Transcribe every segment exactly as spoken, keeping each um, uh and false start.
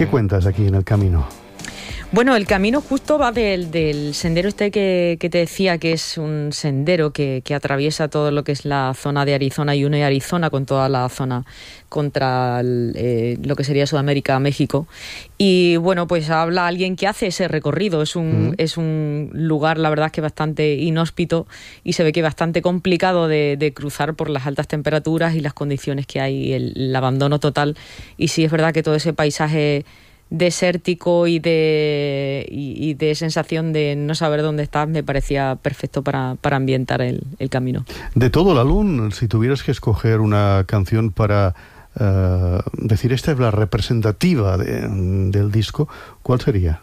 ¿Qué cuentas aquí en el camino? Bueno, el camino justo va del, del sendero este que, que te decía, que es un sendero que, que atraviesa todo lo que es la zona de Arizona y une Arizona con toda la zona contra el, eh, lo que sería Sudamérica, México. Y bueno, pues habla alguien que hace ese recorrido. Es un, mm. es un lugar, la verdad, es que bastante inhóspito y se ve que bastante complicado de, de cruzar por las altas temperaturas y las condiciones que hay, el, el abandono total. Y sí es verdad que todo ese paisaje desértico y de y, y de sensación de no saber dónde estás me parecía perfecto para, para ambientar el, el camino. De todo el álbum, si tuvieras que escoger una canción para uh, decir esta es la representativa de, del disco, ¿cuál sería?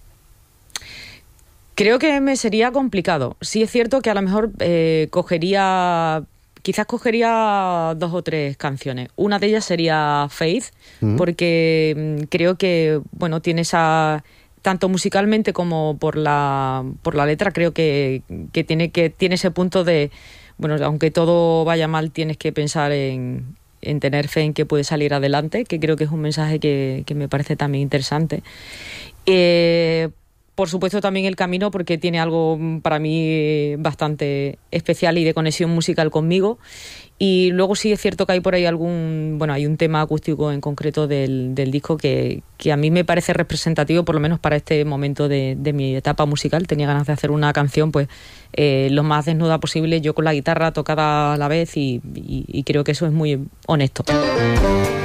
Creo que me sería complicado. Sí es cierto que a lo mejor eh, cogería... Quizás cogería dos o tres canciones. Una de ellas sería Faith, mm. porque creo que, bueno, tiene esa... Tanto musicalmente como por la por la letra, creo que, que, tiene, que tiene ese punto de... Bueno, aunque todo vaya mal, tienes que pensar en, en tener fe en que puede salir adelante, que creo que es un mensaje que, que me parece también interesante. Eh... Por supuesto también El Camino, porque tiene algo para mí bastante especial y de conexión musical conmigo. Y luego sí es cierto que hay por ahí algún, bueno, hay un tema acústico en concreto del, del disco que, que a mí me parece representativo, por lo menos para este momento de, de mi etapa musical. Tenía ganas de hacer una canción pues eh, lo más desnuda posible, yo con la guitarra tocada a la vez y, y, y creo que eso es muy honesto.